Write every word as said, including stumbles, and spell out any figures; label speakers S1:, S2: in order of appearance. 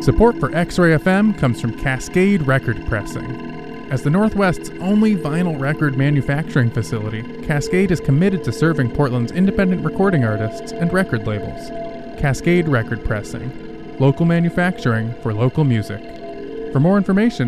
S1: Support for X-Ray F M comes from Cascade Record Pressing. As the Northwest's only vinyl record manufacturing facility, Cascade is committed to serving Portland's independent recording artists and record labels. Cascade Record Pressing. Local manufacturing for local music. For more information,